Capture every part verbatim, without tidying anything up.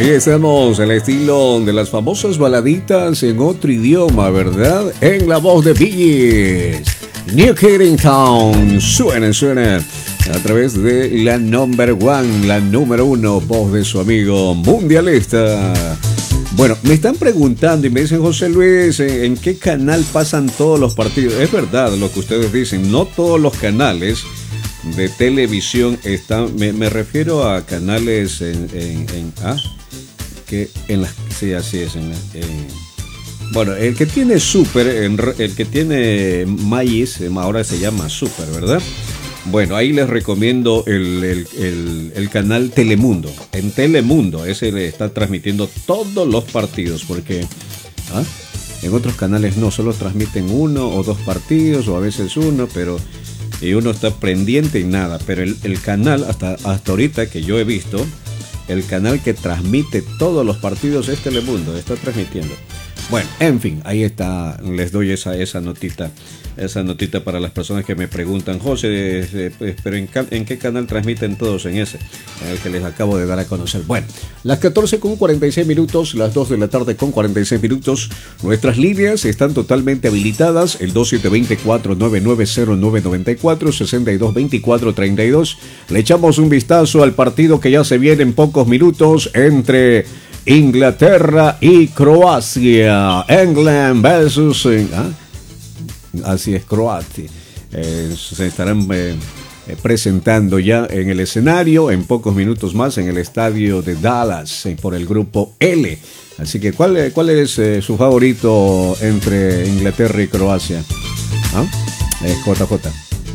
Ahí estamos, el estilo de las famosas baladitas en otro idioma, ¿verdad? En la voz de Bee Gees. New Kid in Town. Suena, suena a través de la number one, la número uno, voz de su amigo mundialista. Bueno, me están preguntando y me dicen, José Luis, ¿en qué canal pasan todos los partidos? Es verdad lo que ustedes dicen, no todos los canales de televisión están, me, me refiero a canales en, en, en ah, que en las, sí, así es, en, en, bueno, el que tiene Super, en, el que tiene Maíz, ahora se llama Super, ¿verdad? Bueno, ahí les recomiendo el, el, el, el canal Telemundo. En Telemundo, ese le está transmitiendo todos los partidos, porque ¿ah? en otros canales no, solo transmiten uno o dos partidos, o a veces uno, pero y uno está pendiente y nada. Pero el, el canal, hasta, hasta ahorita que yo he visto, el canal que transmite todos los partidos es Telemundo, está transmitiendo. Bueno, en fin, ahí está, les doy esa, esa notita, esa notita para las personas que me preguntan, José, eh, eh, pero en, ¿en qué canal transmiten todos? En ese, en el que les acabo de dar a conocer. Bueno, las catorce con cuarenta y seis minutos, las dos de la tarde con cuarenta y seis minutos, nuestras líneas están totalmente habilitadas, el dos siete dos cuatro, nueve nueve cero nueve nueve cuatro, seis dos dos cuatro tres dos. Le echamos un vistazo al partido que ya se viene en pocos minutos entre Inglaterra y Croacia. England versus ¿ah? Así es, Croacia. Eh, se estarán eh, presentando ya en el escenario en pocos minutos más en el estadio de Dallas eh, por el grupo L. Así que ¿cuál, cuál es eh, su favorito entre Inglaterra y Croacia? ¿Ah? Eh, J J.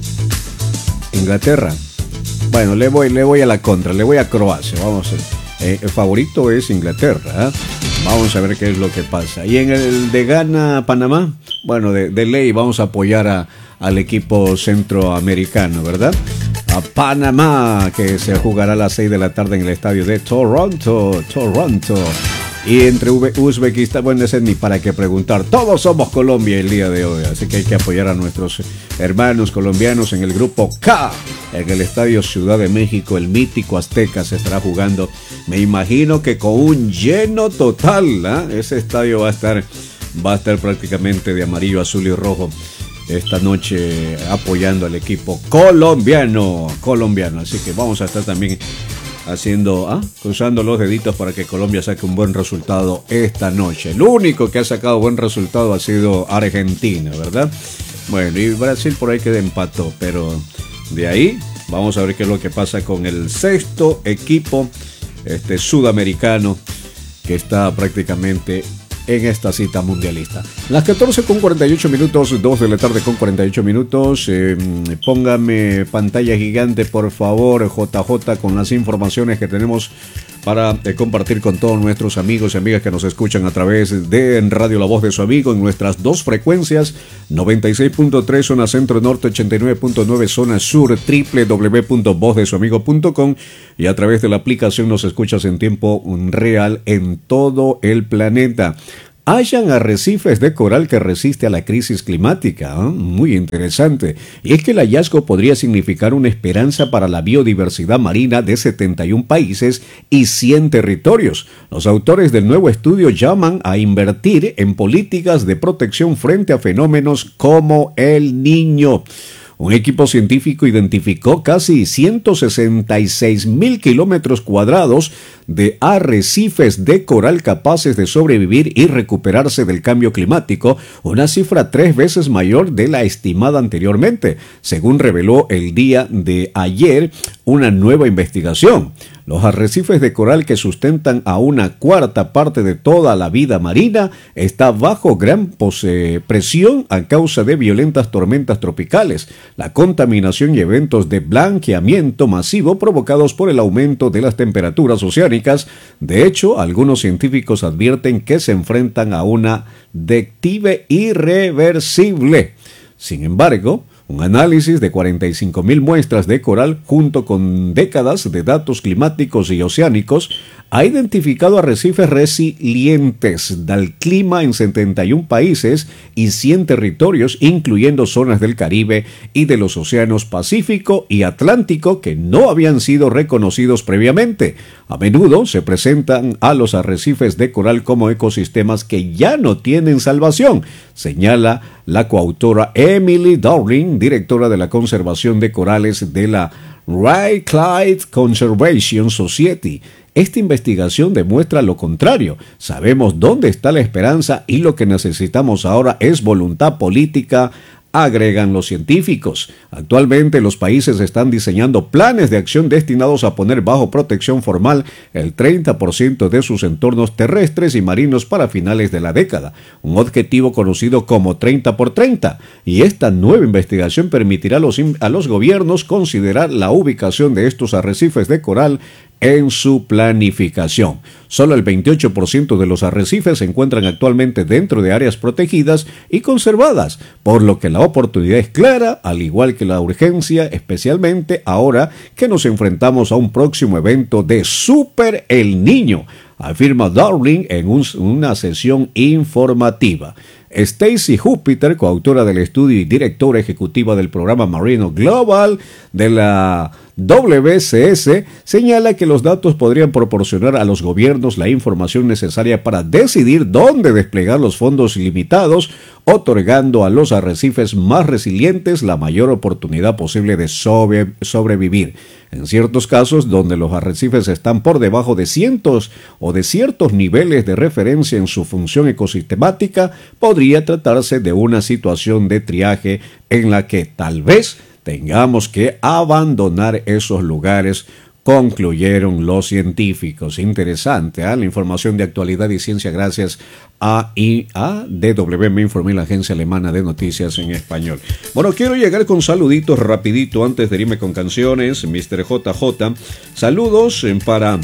Inglaterra. Bueno, le voy, le voy a la contra, le voy a Croacia. Vamos a ver. Eh, el favorito es Inglaterra, ¿eh? Vamos a ver qué es lo que pasa. Y en el de Ghana, Panamá, bueno, de, de ley vamos a apoyar a, al equipo centroamericano, ¿verdad? A Panamá, que se jugará a las seis de la tarde en el estadio de Toronto, Toronto. Y entre Uzbekistán, bueno, ese ni para qué preguntar. Todos somos Colombia el día de hoy, así que hay que apoyar a nuestros hermanos colombianos en el grupo K. En el estadio Ciudad de México, el mítico Azteca se estará jugando. Me imagino que con un lleno total, ¿eh? Ese estadio va a estar, va a estar prácticamente de amarillo, azul y rojo esta noche apoyando al equipo colombiano, colombiano. Así que vamos a estar también haciendo, ah, cruzando los deditos para que Colombia saque un buen resultado esta noche. El único que ha sacado buen resultado ha sido Argentina, ¿verdad? Bueno, y Brasil por ahí que empató, pero de ahí vamos a ver qué es lo que pasa con el sexto equipo este, sudamericano que está prácticamente en esta cita mundialista. Las catorce con cuarenta y ocho minutos, dos de la tarde con cuarenta y ocho minutos. Eh, póngame pantalla gigante, por favor, J J, con las informaciones que tenemos para eh, compartir con todos nuestros amigos y amigas que nos escuchan a través de en Radio La Voz de su Amigo en nuestras dos frecuencias, noventa y seis punto tres zona centro norte, ochenta y nueve punto nueve zona sur, doble u doble u doble u punto voz de su amigo punto com, y a través de la aplicación nos escuchas en tiempo real en todo el planeta. Hallan arrecifes de coral que resiste a la crisis climática. ¿eh? Muy interesante. Y es que el hallazgo podría significar una esperanza para la biodiversidad marina de setenta y un países y cien territorios. Los autores del nuevo estudio llaman a invertir en políticas de protección frente a fenómenos como el Niño. Un equipo científico identificó casi ciento sesenta y seis mil kilómetros cuadrados de arrecifes de coral capaces de sobrevivir y recuperarse del cambio climático, una cifra tres veces mayor de la estimada anteriormente, según reveló el día de ayer una nueva investigación. Los arrecifes de coral que sustentan a una cuarta parte de toda la vida marina está bajo gran presión a causa de violentas tormentas tropicales, la contaminación y eventos de blanqueamiento masivo provocados por el aumento de las temperaturas oceánicas. De hecho, algunos científicos advierten que se enfrentan a una declive irreversible. Sin embargo, Un análisis de cuarenta y cinco mil muestras de coral junto con décadas de datos climáticos y oceánicos ha identificado arrecifes resilientes del clima en setenta y un países y cien territorios, incluyendo zonas del Caribe y de los océanos Pacífico y Atlántico que no habían sido reconocidos previamente. A menudo se presentan a los arrecifes de coral como ecosistemas que ya no tienen salvación, señala la coautora Emily Darling, directora de la conservación de corales de la Rycliffe Conservation Society. Esta investigación demuestra lo contrario. Sabemos dónde está la esperanza y lo que necesitamos ahora es voluntad política, agregan los científicos. Actualmente los países están diseñando planes de acción destinados a poner bajo protección formal el treinta por ciento de sus entornos terrestres y marinos para finales de la década, un objetivo conocido como treinta por treinta, y esta nueva investigación permitirá a los, a los gobiernos considerar la ubicación de estos arrecifes de coral en su planificación. Solo el veintiocho por ciento de los arrecifes se encuentran actualmente dentro de áreas protegidas y conservadas, por lo que la oportunidad es clara, al igual que la urgencia, especialmente ahora que nos enfrentamos a un próximo evento de Super El Niño, afirma Darling en un, una sesión informativa. Stacy Jupiter, coautora del estudio y directora ejecutiva del programa Marino Global de la W C S, señala que los datos podrían proporcionar a los gobiernos la información necesaria para decidir dónde desplegar los fondos ilimitados, otorgando a los arrecifes más resilientes la mayor oportunidad posible de sobre, sobrevivir. En ciertos casos, donde los arrecifes están por debajo de cientos o de ciertos niveles de referencia en su función ecosistemática, podría tratarse de una situación de triaje en la que tal vez tengamos que abandonar esos lugares, concluyeron los científicos. Interesante, ¿eh? La información de actualidad y ciencia gracias a I A D W, me informé, la agencia alemana de noticias en español. Bueno, quiero llegar con saluditos rapidito antes de irme con canciones. mister J J, saludos para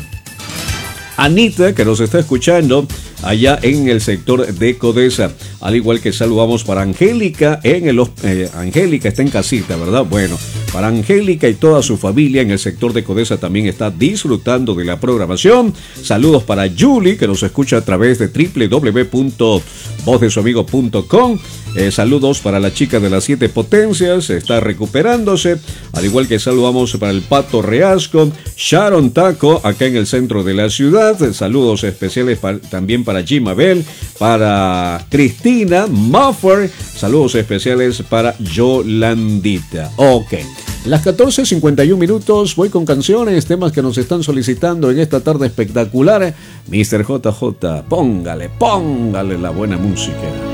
Anita, que nos está escuchando allá en el sector de Codesa, al igual que saludamos para Angélica en el eh, Angélica está en casita, ¿verdad? Bueno, para Angélica y toda su familia en el sector de Codesa también está disfrutando de la programación. Saludos para Julie, que nos escucha a través de doble u doble u doble u punto voz de su amigo punto com. Eh, saludos para la chica de las siete potencias, está recuperándose, al igual que saludamos para el Pato Reasco, Sharon Taco, acá en el centro de la ciudad. Saludos especiales para, también para Jimabel, para Cristina Muffer, saludos especiales para Yolandita. Ok, las catorce cincuenta y un minutos, voy con canciones, temas que nos están solicitando en esta tarde espectacular. mister J J, póngale, póngale la buena música.